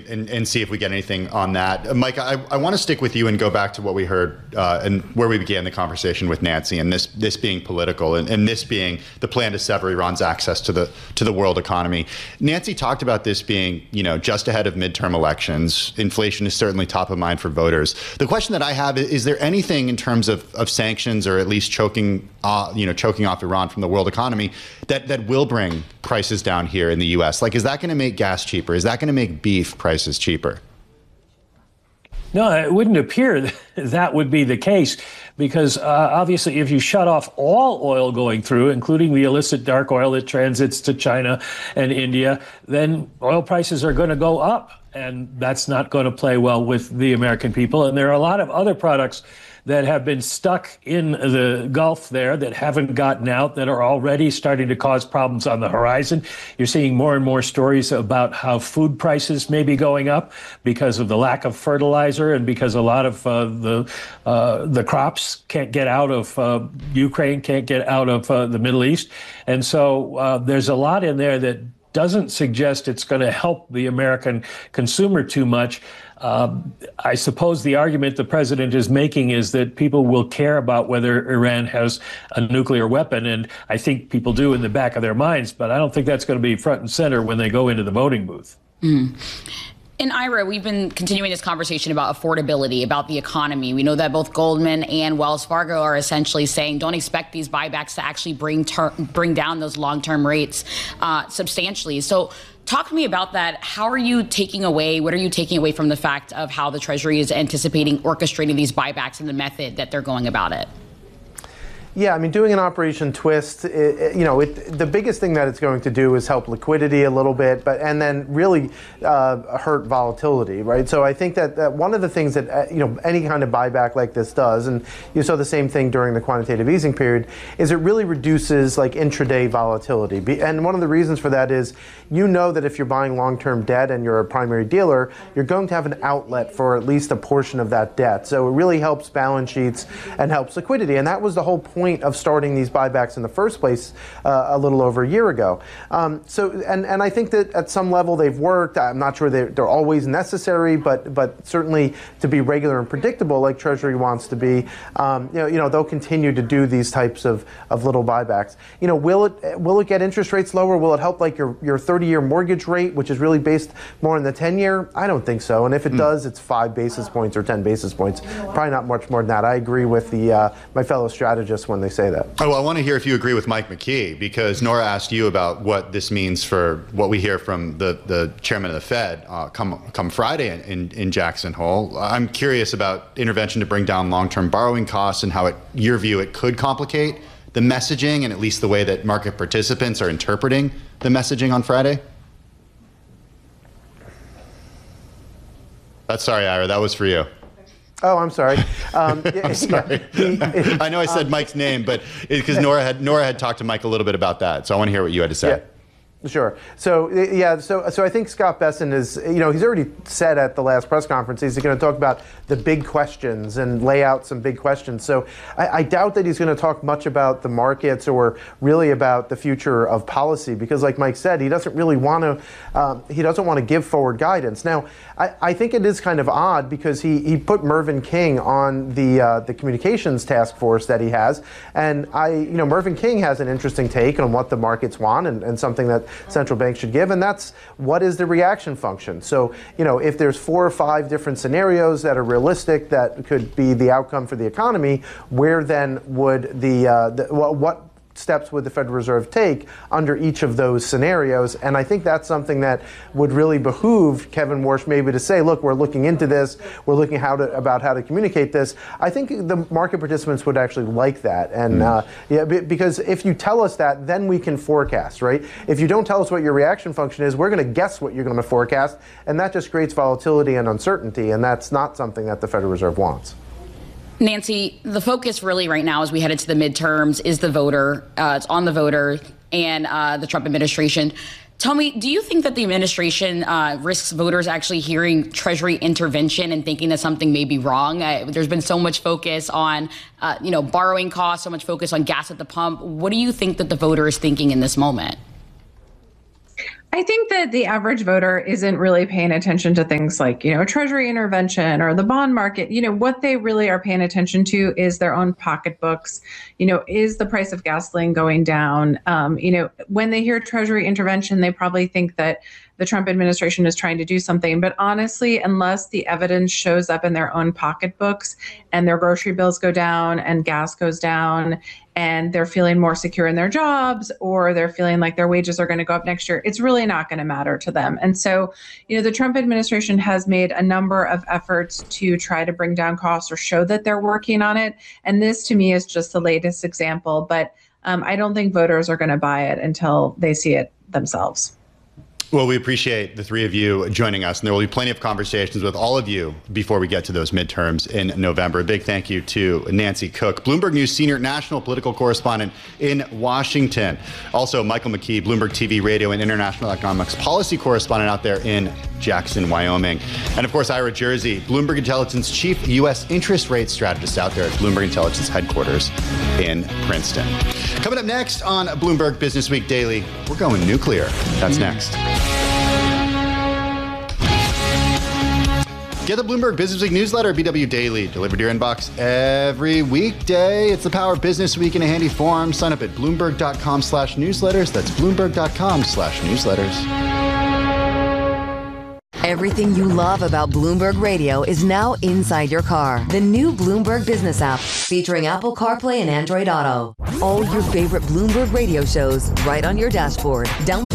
and see if we get anything on that. Mike, I want to stick with you and go back to what we heard and where we began the conversation with Nancy, and this being political and this being the plan to sever Iran's access to the world economy. Nancy talked about this being, just ahead of midterm elections. Inflation is certainly top of mind for voters. The question that I have is there anything in terms of sanctions or at least choking off Iran from the world economy that will bring prices down here in the U.S.? Like, is that going to make gas cheaper? Is that going to make beef prices cheaper? No, it wouldn't appear that would be the case, because obviously if you shut off all oil going through, including the illicit dark oil that transits to China and India, then oil prices are going to go up. And that's not going to play well with the American people. And there are a lot of other products that have been stuck in the Gulf there that haven't gotten out, that are already starting to cause problems on the horizon. You're seeing more and more stories about how food prices may be going up because of the lack of fertilizer and because a lot of the crops can't get out of Ukraine, can't get out of the Middle East. And so there's a lot in there that doesn't suggest it's going to help the American consumer too much. I suppose the argument the president is making is that people will care about whether Iran has a nuclear weapon, and I think people do in the back of their minds, but I don't think that's going to be front and center when they go into the voting booth. Mm. In Ira, we've been continuing this conversation about affordability, about the economy. We know that both Goldman and Wells Fargo are essentially saying don't expect these buybacks to actually bring down those long-term rates substantially. So talk to me about that. How are you taking away, what are you taking away from the fact of how the Treasury is anticipating orchestrating these buybacks and the method that they're going about it? Yeah, I mean, doing an Operation Twist, the biggest thing that it's going to do is help liquidity a little bit, and then really hurt volatility, right? So I think that one of the things that any kind of buyback like this does, and you saw the same thing during the quantitative easing period, is it really reduces like intraday volatility. And one of the reasons for that is that if you're buying long-term debt and you're a primary dealer, you're going to have an outlet for at least a portion of that debt. So it really helps balance sheets and helps liquidity, and that was the whole point of starting these buybacks in the first place a little over a year ago. And I think that at some level they've worked. I'm not sure they're always necessary, but certainly to be regular and predictable like Treasury wants to be, they'll continue to do these types of little buybacks. Will it get interest rates lower? Will it help like your 30-year mortgage rate, which is really based more on the 10-year? I don't think so. And if it does, it's 5 basis points or 10 basis points. Probably not much more than that. I agree with my fellow strategists when they say that. Oh, well, I want to hear if you agree with Mike McKee, because Nora asked you about what this means for what we hear from the chairman of the Fed come Friday in Jackson Hole. I'm curious about intervention to bring down long-term borrowing costs and how, your view, it could complicate the messaging and at least the way that market participants are interpreting the messaging on Friday. Sorry, Ira, that was for you. Oh, I'm sorry. I'm sorry. I know I said Mike's name, but because Nora had talked to Mike a little bit about that, so I want to hear what you had to say. Yeah. Sure. So I think Scott Bessent is, he's already said at the last press conference he's going to talk about the big questions and lay out some big questions. So I doubt that he's going to talk much about the markets or really about the future of policy, because like Mike said, he doesn't really want to give forward guidance. Now, I think it is kind of odd because he put Mervyn King on the communications task force that he has, and Mervyn King has an interesting take on what the markets want and something that central banks should give, and that's what is the reaction function. So, if there's 4 or 5 different scenarios that are realistic that could be the outcome for the economy, where then would what steps would the Federal Reserve take under each of those scenarios? And I think that's something that would really behoove Kevin Warsh maybe to say, look, we're looking into this, we're looking about how to communicate this. I think the market participants would actually like that. And because if you tell us that, then we can forecast, right? If you don't tell us what your reaction function is, we're going to guess what you're going to forecast, and that just creates volatility and uncertainty, and that's not something that the Federal Reserve wants. Nancy, the focus really right now as we head into the midterms is the voter. It's on the voter and the Trump administration. Tell me, do you think that the administration risks voters actually hearing Treasury intervention and thinking that something may be wrong? There's been so much focus on, borrowing costs, so much focus on gas at the pump. What do you think that the voter is thinking in this moment? I think that the average voter isn't really paying attention to things like, Treasury intervention or the bond market. What they really are paying attention to is their own pocketbooks. Is the price of gasoline going down? When they hear Treasury intervention, they probably think that the Trump administration is trying to do something. But honestly, unless the evidence shows up in their own pocketbooks and their grocery bills go down and gas goes down and they're feeling more secure in their jobs, or they're feeling like their wages are going to go up next year, it's really not going to matter to them. And so, the Trump administration has made a number of efforts to try to bring down costs or show that they're working on it. And this, to me, is just the latest example. But I don't think voters are going to buy it until they see it themselves. Well, we appreciate the three of you joining us, and there will be plenty of conversations with all of you before we get to those midterms in November. A big thank you to Nancy Cook, Bloomberg News senior national political correspondent in Washington. Also, Michael McKee, Bloomberg TV radio and international economics policy correspondent out there in Jackson, Wyoming. And of course, Ira Jersey, Bloomberg Intelligence chief U.S. interest rate strategist out there at Bloomberg Intelligence headquarters in Princeton. Coming up next on Bloomberg Business Week Daily, we're going nuclear. That's next. Get the Bloomberg Business Week newsletter, BW Daily, delivered to your inbox every weekday. It's the power of Business Week in a handy form. Sign up at Bloomberg.com/newsletters. That's Bloomberg.com/newsletters. Everything you love about Bloomberg Radio is now inside your car. The new Bloomberg Business app, featuring Apple CarPlay and Android Auto. All your favorite Bloomberg Radio shows right on your dashboard. Download